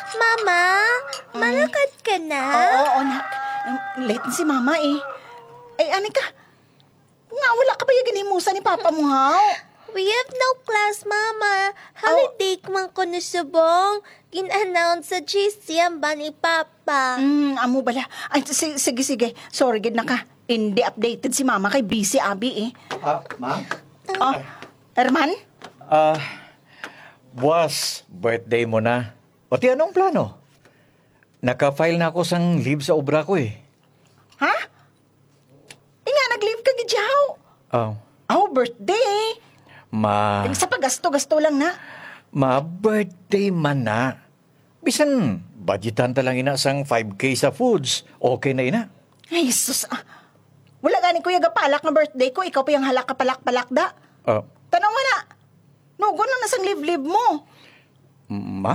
Mama, malakad ka na? Oo, nak. Late na si mama eh. Ay, Anika, nga wala ka ba yung ganimusa ni Papa mo, haw? We have no class, Mama. Holiday man ko na subong. Gin-announce sa GC ang ba ni Papa? Amo bala. Ay, sige. Sorry, gid na ka. Hindi updated si mama kay busy abi eh. Ma'am? Oh, Herman? Buwas, birthday mo na. O ti anong plano? Naka-file na ako sang leave sa obra ko eh. Ha? Nga, nag-leave ka gid yaw. Birthday. Sa paggasto-gasto lang na. Ma-birthday man na. Bisan, budgetan talang ina sang 5K sa foods. Okay na ina. Ay, sus. Wala ganing kuya gapalak ng birthday ko. Ikaw pa yung halak kapalak-palak da. Tanaw mo na. Nugo na nasang live-live mo. Ma?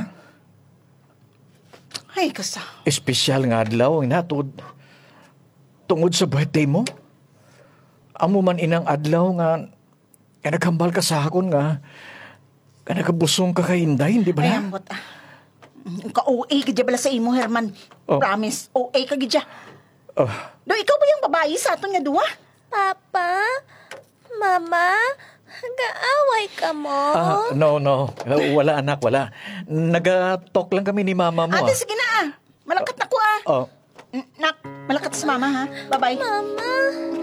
Ay, kasa. Espesyal nga adlaw ina tungod sa birthday mo. Amo man inang adlaw nga naghambal ka sa akon nga nagabusong ka kay Inday, hindi ba na? Ay, ambot ka-OA ka dya bala sa imo, Herman. Promise, OA ka gidya. Do, ikaw ba yung babae sa aton nga duwa? Papa? Mama? Gaaway ka mo? No. Wala anak, wala. Nag-talk lang kami ni mama mo. Ate, sige na Malakat na ko Oh. Nak, malakat si mama ha. Bye-bye. Mama?